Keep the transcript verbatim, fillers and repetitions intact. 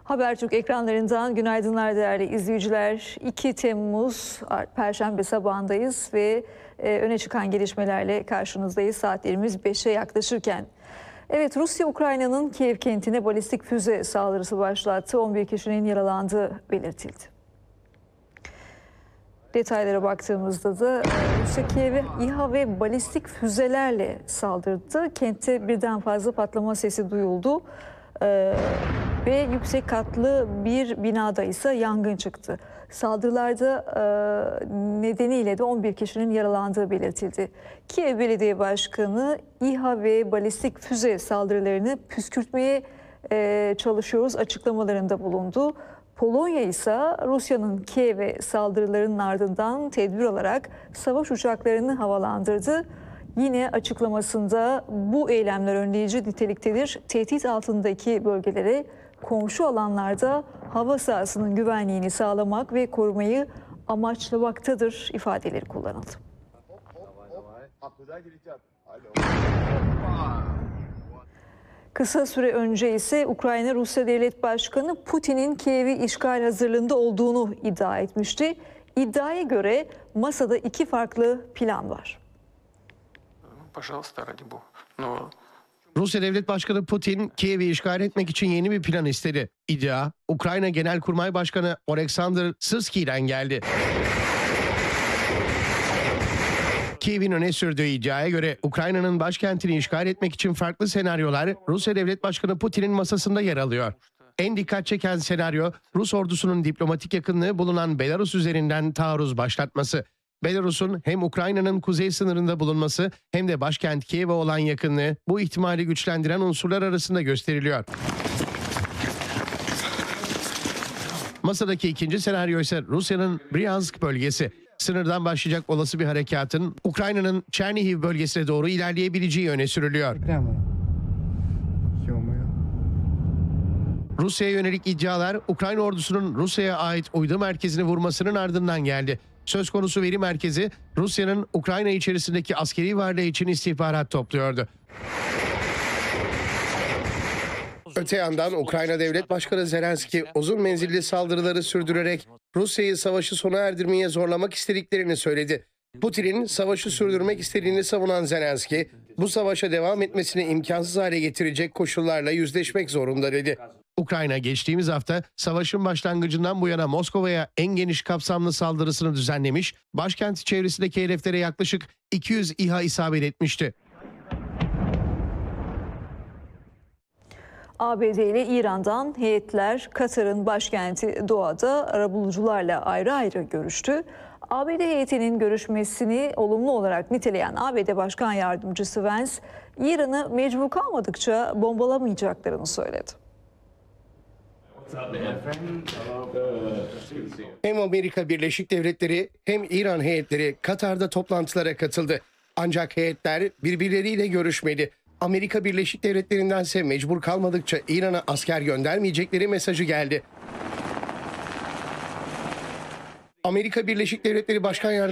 Habertürk ekranlarından günaydınlar değerli izleyiciler. iki Temmuz Perşembe sabahındayız ve e, öne çıkan gelişmelerle karşınızdayız. Saatlerimiz beşe yaklaşırken. Evet, Rusya Ukrayna'nın Kiev kentine balistik füze saldırısı başlattı. on bir kişinin yaralandığı belirtildi. Detaylara baktığımızda da Rusya Kiev'e İHA ve balistik füzelerle saldırdı. Kentte birden fazla patlama sesi duyuldu. Ee, ve yüksek katlı bir binada ise yangın çıktı. Saldırılarda e, nedeniyle de on bir kişinin yaralandığı belirtildi. Kiev Belediye Başkanı İHA ve balistik füze saldırılarını püskürtmeye e, çalışıyoruz açıklamalarında bulundu. Polonya ise Rusya'nın Kiev'e saldırılarının ardından tedbir alarak savaş uçaklarını havalandırdı. Yine açıklamasında bu eylemler önleyici niteliktedir. Tehdit altındaki bölgelere, komşu alanlarda hava sahasının güvenliğini sağlamak ve korumayı amaçlamaktadır ifadeleri kullanıldı. Kısa süre önce ise Ukrayna Rusya Devlet Başkanı Putin'in Kiev'i işgal hazırlığında olduğunu iddia etmişti. İddiaya göre masada iki farklı plan var. Rusya Devlet Başkanı Putin, Kiev'i işgal etmek için yeni bir plan istedi. İddia, Ukrayna Genelkurmay Başkanı Oleksandr Sırski'den geldi. Kiev'in öne sürdüğü iddiaya göre Ukrayna'nın başkentini işgal etmek için farklı senaryolar Rusya Devlet Başkanı Putin'in masasında yer alıyor. En dikkat çeken senaryo, Rus ordusunun diplomatik yakınlığı bulunan Belarus üzerinden taarruz başlatması. Belarus'un hem Ukrayna'nın kuzey sınırında bulunması hem de başkent Kiev'e olan yakınlığı bu ihtimali güçlendiren unsurlar arasında gösteriliyor. Masadaki ikinci senaryo ise Rusya'nın Bryansk bölgesi. Sınırdan başlayacak olası bir harekatın Ukrayna'nın Chernihiv bölgesine doğru ilerleyebileceği öne sürülüyor. Rusya'ya yönelik iddialar Ukrayna ordusunun Rusya'ya ait uydu merkezini vurmasının ardından geldi. Söz konusu veri merkezi Rusya'nın Ukrayna içerisindeki askeri varlığı için istihbarat topluyordu. Öte yandan Ukrayna Devlet Başkanı Zelenski uzun menzilli saldırıları sürdürerek Rusya'yı savaşı sona erdirmeye zorlamak istediklerini söyledi. Putin'in savaşı sürdürmek istediğini savunan Zelenski, bu savaşa devam etmesini imkansız hale getirecek koşullarla yüzleşmek zorunda dedi. Ukrayna geçtiğimiz hafta savaşın başlangıcından bu yana Moskova'ya en geniş kapsamlı saldırısını düzenlemiş, başkent çevresindeki hedeflere yaklaşık iki yüz İHA isabet etmişti. A B D ile İran'dan heyetler Katar'ın başkenti Doha'da arabulucularla ayrı ayrı görüştü. A B D heyetinin görüşmesini olumlu olarak niteleyen A B D Başkan Yardımcısı Vance, İran'ı mecbur kalmadıkça bombalamayacaklarını söyledi. Hem Amerika Birleşik Devletleri hem İran heyetleri Katar'da toplantılara katıldı. Ancak heyetler birbirleriyle görüşmedi. Amerika Birleşik Devletleri'ndense mecbur kalmadıkça İran'a asker göndermeyecekleri mesajı geldi. Amerika Birleşik Devletleri Başkan Yardımcısı